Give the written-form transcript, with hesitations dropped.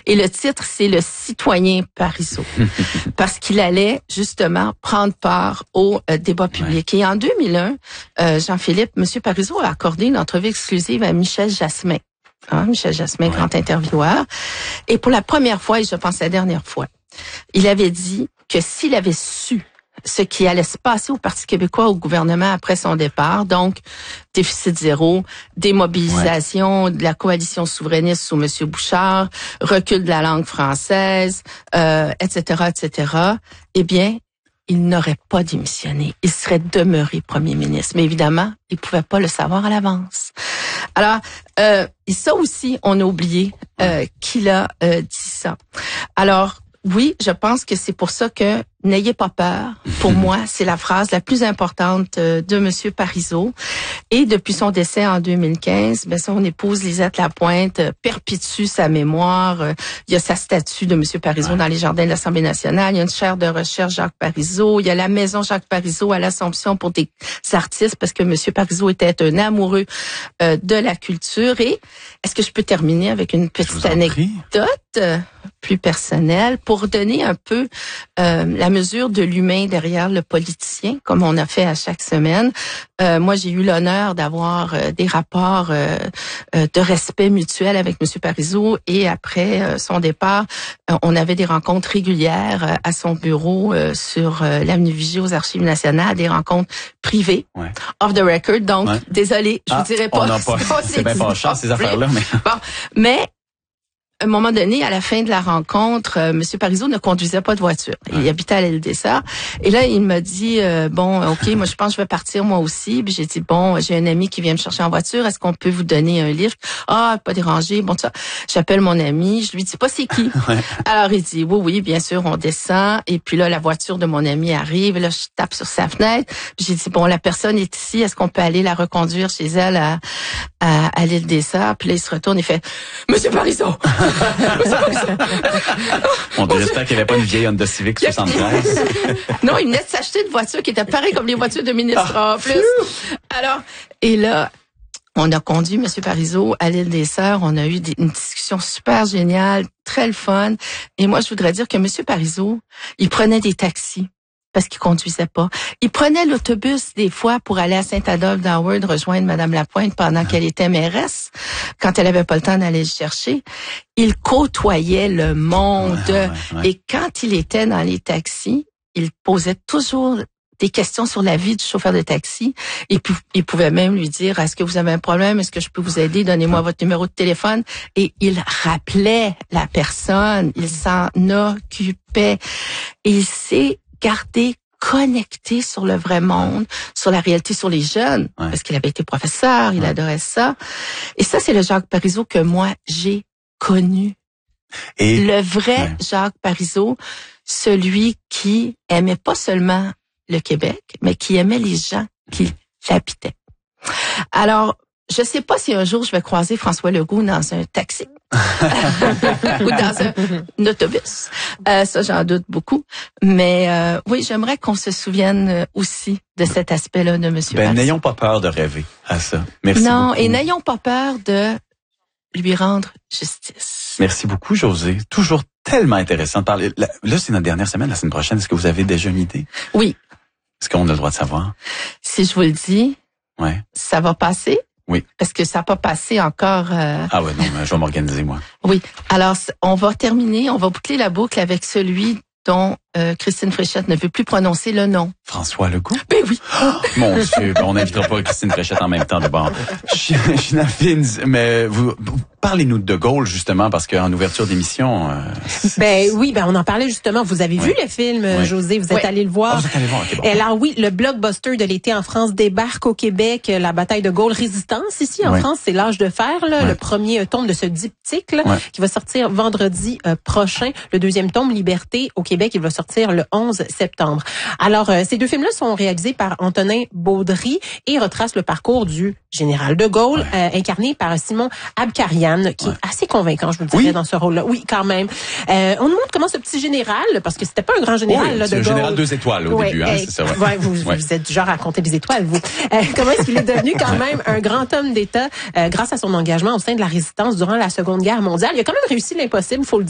Et le titre, c'est Le citoyen Parizeau. Parce qu'il allait justement prendre part au débat public. Et en 2001, Jean-Philippe, M. Parizeau a accordé une entrevue exclusive à Michel Jasmin. Michel Jasmin, grand intervieweur. Et pour la première fois, et je pense la dernière fois, il avait dit que s'il avait su ce qui allait se passer au Parti québécois, au gouvernement après son départ, donc déficit zéro, démobilisation de la coalition souverainiste sous M. Bouchard, recul de la langue française, etc., eh bien, il n'aurait pas démissionné. Il serait demeuré premier ministre. Mais évidemment, il pouvait pas le savoir à l'avance. Alors, et ça aussi, on a oublié qu'il a dit ça. Alors, oui, je pense que c'est pour ça que n'ayez pas peur. Pour moi, c'est la phrase la plus importante de Monsieur Parizeau. Et depuis son décès en 2015, son épouse Lisette Lapointe perpétue sa mémoire. Il y a sa statue de Monsieur Parizeau dans les jardins de l'Assemblée nationale. Il y a une chaire de recherche Jacques Parizeau. Il y a la maison Jacques Parizeau à l'Assomption pour des artistes parce que Monsieur Parizeau était un amoureux de la culture. Et est-ce que je peux terminer avec une petite anecdote plus personnelle pour donner un peu la mesure de l'humain derrière le politicien, comme on a fait à chaque semaine. Moi, j'ai eu l'honneur d'avoir des rapports de respect mutuel avec M. Parizeau et après son départ, on avait des rencontres régulières à son bureau sur l'avenue Vigie aux Archives nationales, des rencontres privées, off the record. Donc, désolé, je vous dirai pas. C'est bien pas cher, ces affaires-là. Mais à un moment donné, à la fin de la rencontre, M. Parizeau ne conduisait pas de voiture. Il habitait à l'LDSA. Et là, il m'a dit, OK, moi, je pense que je vais partir moi aussi. Puis j'ai dit, j'ai un ami qui vient me chercher en voiture. Est-ce qu'on peut vous donner un livre? Pas dérangé. Bon, ça. J'appelle mon ami. Je lui dis pas c'est qui. Alors, il dit, oui, bien sûr, on descend. Et puis là, la voiture de mon ami arrive. Et là, je tape sur sa fenêtre. Puis j'ai dit, la personne est ici. Est-ce qu'on peut aller la reconduire chez elle à l'LDSA? Puis là, il se retourne et fait, Monsieur Parizeau! J'espère qu'il n'y avait pas une vieille Honda Civic 73. Non, il venait de s'acheter une voiture qui était pareille comme les voitures de ministres en plus. Alors, et là, on a conduit M. Parizeau à l'île des Sœurs. On a eu une discussion super géniale, très le fun. Et moi, je voudrais dire que M. Parizeau, il prenait des taxis parce qu'il conduisait pas. Il prenait l'autobus des fois pour aller à Saint-Adolphe-d'Howard rejoindre Mme Lapointe pendant qu'elle était mairesse, quand elle avait pas le temps d'aller le chercher. Il côtoyait le monde. Et quand il était dans les taxis, il posait toujours des questions sur la vie du chauffeur de taxi. Et puis, il pouvait même lui dire, est-ce que vous avez un problème? Est-ce que je peux vous aider? Donnez-moi votre numéro de téléphone. Et il rappelait la personne. Il s'en occupait. Et il s'est gardé connecté sur le vrai monde, sur la réalité, sur les jeunes, parce qu'il avait été professeur, il adorait ça. Et ça, c'est le Jacques Parizeau que moi, j'ai connu. Et le vrai Jacques Parizeau, celui qui aimait pas seulement le Québec, mais qui aimait les gens qui l'habitaient. Alors, je sais pas si un jour je vais croiser François Legault dans un taxi ou dans un autobus. Ça, j'en doute beaucoup. Mais oui, j'aimerais qu'on se souvienne aussi de cet aspect-là de M. Parizeau. N'ayons pas peur de rêver à ça. Merci beaucoup. Et n'ayons pas peur de lui rendre justice. Merci beaucoup, Josée. Toujours tellement intéressant de parler. Là, c'est notre dernière semaine. La semaine prochaine, est-ce que vous avez déjà une idée? Oui. Est-ce qu'on a le droit de savoir? Si je vous le dis, ça va passer. Oui. Parce que ça n'a pas passé encore. Ah ouais, non, mais je vais m'organiser, moi. Oui. Alors, on va boucler la boucle avec celui dont Christine Fréchette ne veut plus prononcer le nom. François Legault? Ben oui. Mon Dieu, on n'invitera pas Christine Fréchette en même temps d'abord. Mais vous parlez-nous de Gaulle, justement, parce qu'en ouverture d'émission... on en parlait justement. Vous avez vu le film, Josée, vous êtes allé le voir. Vous êtes allé voir, okay, bon. Alors oui, le blockbuster de l'été en France débarque au Québec. La bataille de Gaulle, résistance ici en France, c'est l'âge de fer, là, le premier tome de ce diptyque là, qui va sortir vendredi prochain. Le deuxième tome, Liberté, au Québec, il va sortir le 11 septembre. Alors, ces deux films-là sont réalisés par Antonin Baudry et retracent le parcours du général de Gaulle, incarné par Simon Abkarian, qui est assez convaincant, je vous dirais, dans ce rôle-là. Oui, quand même. On nous montre comment ce petit général, parce que c'était pas un grand général là, de Gaulle. C'est un général 2 étoiles au début, c'est ça. Vous êtes du genre à compter les étoiles, vous. Comment est-ce qu'il est devenu quand même un grand homme d'État grâce à son engagement au sein de la résistance durant la Seconde Guerre mondiale? Il a quand même réussi l'impossible, faut le dire.